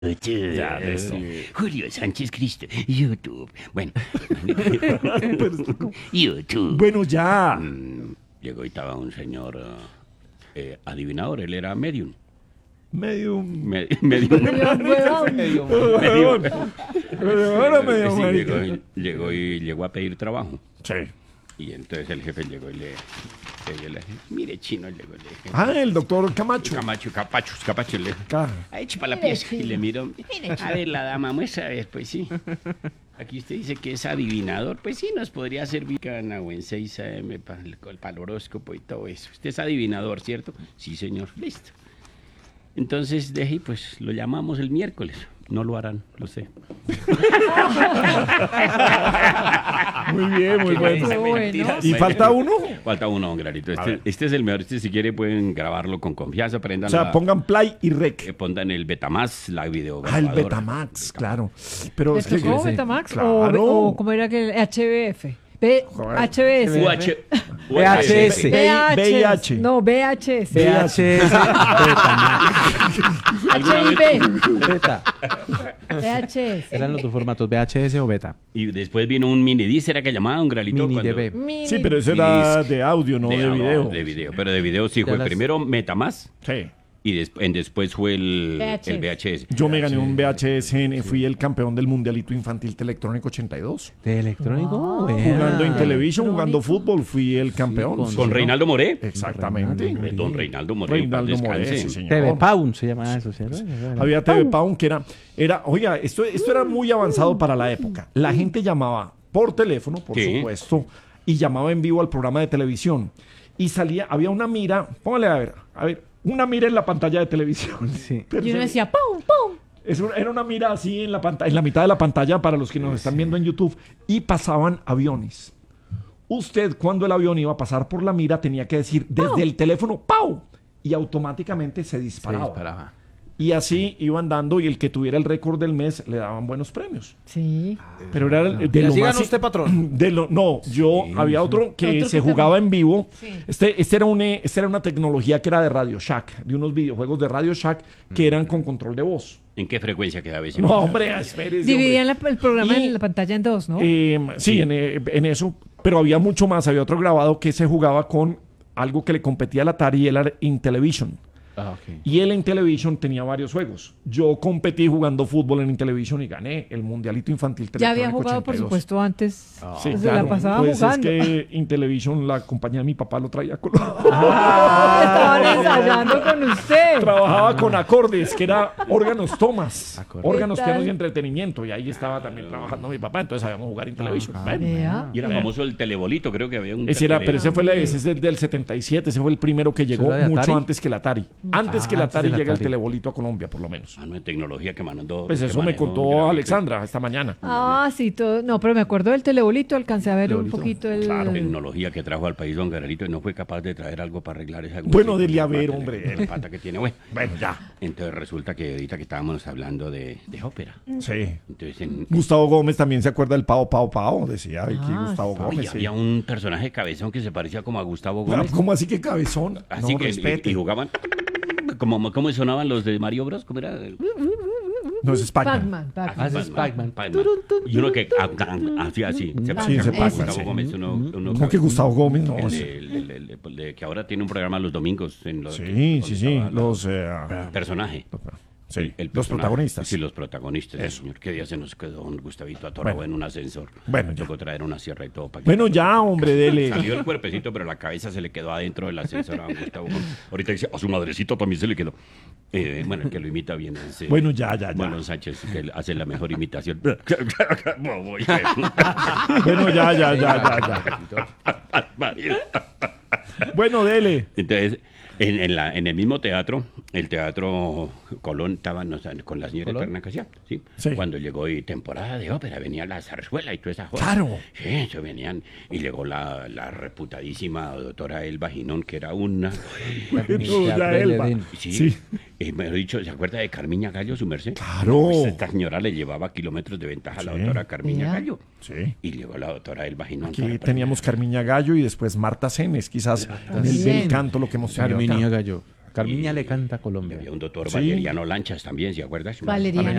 Ya, eso. Julio Sánchez Cristo, YouTube. Bueno, YouTube. Bueno, ya. Llegó y estaba un señor adivinador, él era medium. Medium. Medium. Medium. Sí, llegó a pedir trabajo. Sí. Y entonces el jefe llegó y le dije, mire, chino, llegó y le dije. Ah, el doctor Camacho. Capacho, le dije. Claro. Ahí eche para la pieza. Y le miró. A ver, la dama, muestra, a ver, pues sí. Aquí usted dice que es adivinador. Pues sí, nos podría servir Cana o en 6 AM para el horóscopo y todo eso. Usted es adivinador, ¿cierto? Sí, señor. Listo. Entonces, dejé, pues lo llamamos el miércoles. No lo harán, lo sé. Muy bien, muy bueno. Mentira. ¿Y falta uno? Falta uno, don Granito. Este es el mejor. Este, si quiere, pueden grabarlo con confianza. O Prendan sea, pongan play y rec. pongan el Betamax, la video. Ah, el Betamax, claro. Pero ¿Les es que tocó Betamax claro. o cómo era que el HBF? HBS. VHS. VIH. No, VHS. VHS. HIV. Beta. VHS. Eran los dos formatos, VHS o beta. Y después vino un mini disc, era que llamaban un Granito. Mini cuando- DB. Sí, pero eso era de audio, no de video. De video, pero de video sí fue las- primero Metamax Sí. y después fue el VHS. Yo me gané un VHS, fui el campeón del Mundialito Infantil Electrónico 82. ¿De electrónico? Jugando en Vea. televisión, jugando fútbol, fui el campeón. con- Sí, Con señor. Reinaldo Moré. Exactamente. Don Reinaldo Moré. Reinaldo en paz Moré, descanse. sí, señor. TV Paun se llama eso, ¿cierto? Había TV Pound que oiga, esto era muy avanzado para la época. La gente llamaba por teléfono, por Sí. supuesto, y llamaba en vivo al programa de televisión. Y había una mira, póngale a ver, una mira en la pantalla de televisión. Sí. Y uno decía, ¡pum, pum! Era una mira así en la mitad de la pantalla para los que nos están viendo en YouTube. Y pasaban aviones. Usted, cuando el avión iba a pasar por la mira, tenía que decir desde el teléfono ¡pau! Y automáticamente se Se disparaba. disparaba. Y así iban dando, y el que tuviera el récord del mes le daban buenos premios. Sí. Pero era de lo Así más... ganó usted, patrón. Había otro que Otro se que jugaba en vivo. Sí. Esta era una tecnología que era de Radio Shack, de unos videojuegos de Radio Shack que eran con control de voz. ¿En qué frecuencia quedaba ese? No, hombre, espérese, Dividían el programa Y- en la pantalla en dos, ¿no? Sí, en eso, pero había mucho más. Había otro grabado que se jugaba con algo que le competía al Atari, y era Intellivision. Ah, ok. Y el Intellivision tenía varios juegos. Yo competí jugando fútbol en Intellivision y gané el Mundialito Infantil Ya había Electrónico jugado, por 82. supuesto, antes. Sí, Se claro. la pasaba Pues jugando. es que Intellivision, la compañía de mi papá, lo traía con... Estaban ensayando con usted. Trabajaba con acordes, que era órganos tomas, Acordes. órganos, ¿Qué tal? pianos y entretenimiento. Y ahí estaba también trabajando mi papá, entonces sabíamos jugar Intellivision. Bueno. Vea. Y era famoso el telebolito, creo que había un... Ese pero ese es del 77, ese fue el primero que llegó era de mucho Atari? antes que el Atari. Antes que el antes Atari del llega el Atari. telebolito a Colombia, por lo menos. Mano de tecnología que mandó... Pues que eso me manejó contó Granito. Alexandra esta mañana. Ah, sí, todo. No, pero me acuerdo del telebolito, alcancé a ver un Telebolito. poquito el... Claro, tecnología que trajo al país don Garelito y no fue capaz de traer algo para arreglar esa... Bueno, dele a ver, hombre. La pata que tiene, bueno. Bueno, ya. Entonces resulta que ahorita que estábamos hablando de ópera. Sí. Entonces Gustavo Gómez también se acuerda del Pao Pao Pao, decía aquí Ah, Gustavo sí. Gómez. sí. había un personaje cabezón que se parecía como a Gustavo Ah, Gómez. ¿Cómo así que cabezón? Así No, que respete. y jugaban... ¿Cómo sonaban los de Mario Bros? ¿Cómo era? No, ese es Pac-Man. Pac-Man. Ah, ese es Pac-Man. Y uno que hacía así. Se Sí, parecía ese como Pac-Man, Gustavo sí. Gómez. Uno ¿Cómo que Gustavo Gómez? No, de que ahora tiene un programa los domingos. En los, sí, donde sí, sí. estaba Los, personaje. sí, El los personaje. protagonistas. Sí, los protagonistas. Eso. Señor, qué día se nos quedó don Gustavito atorado Bueno. en un ascensor. Bueno, ya. Tocó traer una sierra y todo para que... Bueno, ya, hombre, dele. Salió el cuerpecito, pero la cabeza se le quedó adentro del ascensor a don Gustavo. Ahorita dice, a su madrecito también se le quedó. Bueno, el que lo imita bien es... Bueno, ya. Marlon Sánchez, que él hace la mejor imitación. Bueno, ya. Bueno, dele. Entonces, en el mismo teatro, el Teatro Colón, estaban con la señora ¿Colón? Eterna Casia, ¿sí? Sí. Cuando llegó y temporada de ópera, venía la zarzuela y toda esa cosa. Claro. Sí, eso venían. Y llegó la reputadísima doctora Elba Ginón, que era una... Ya, Elba. Sí, Sí. mejor dicho, ¿se acuerda de Carmiña Gallo, su merced? Claro. Pues esta señora le llevaba kilómetros de ventaja a la Sí. doctora Carmiña Mira. Gallo. Sí. Y llegó la doctora Elba Ginón. Aquí para teníamos Carmiña Gallo y después Marta Cenes, quizás en el También. bel canto lo que hemos tenido Carminía acá. Gallo. Carmiña Y- le canta a y Colombia. había un doctor Sí. Valeriano Lanchas también, ¿se acuerdas? Valeriano